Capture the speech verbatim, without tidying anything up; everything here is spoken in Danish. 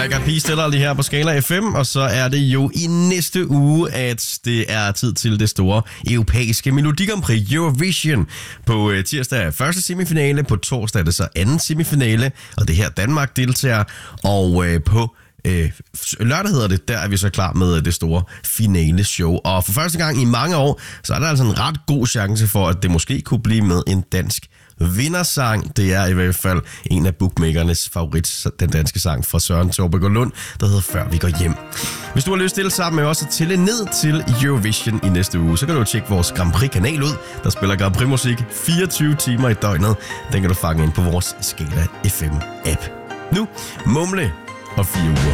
Black Eyed Peas stiller lige her på Skala F M, og så er det jo i næste uge, at det er tid til det store europæiske Melodi Grand Prix Eurovision. På øh, tirsdag er første semifinale, på torsdag er det så anden semifinale, og det her Danmark deltager, og øh, på øh, lørdag hedder det, der er vi så klar med det store finale show. Og for første gang i mange år, så er der altså en ret god chance for, at det måske kunne blive med en dansk vindersang. Det er i hvert fald en af bookmakernes favorit, den danske sang fra Søren Torbegaard Lund, der hedder Før vi går hjem. Hvis du har lyst til sammen med os at tælle ned til Eurovision i næste uge, så kan du tjekke vores Grand Prix-kanal ud. Der spiller Grand Prix-musik fireogtyve timer i døgnet. Den kan du fange ind på vores Skala F M-app. Nu, Mumle og fire uger.